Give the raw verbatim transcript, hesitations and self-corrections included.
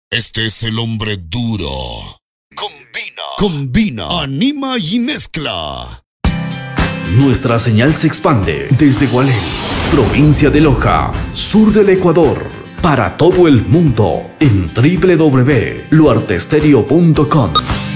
Este es el hombre duro. Combina. Combina. Anima y mezcla. Nuestra señal se expande desde Gualey, provincia de Loja, sur del Ecuador, para todo el mundo en doble u doble u doble u punto luartestereo punto com.